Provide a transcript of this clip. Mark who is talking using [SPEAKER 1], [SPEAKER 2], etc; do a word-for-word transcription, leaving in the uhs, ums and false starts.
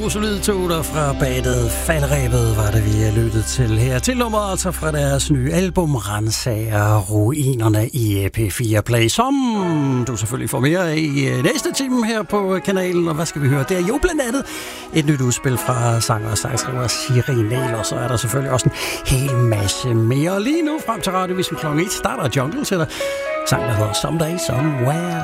[SPEAKER 1] Solide toner fra bandet Falderebet var det, vi lyttede til her. Til nummeret altså fra deres nye album Ransager Ruinerne i P fire Play, som du selvfølgelig får mere af i næste time her på kanalen. Og hvad skal vi høre? Det er jo blandt andet et nyt udspil fra sanger og sangskriver Siri Neil, og så er der selvfølgelig også en hel masse mere. Lige nu frem til Radiovisen klokken et starter Jungle til dig. Sang, der hedder Someday Somewhere.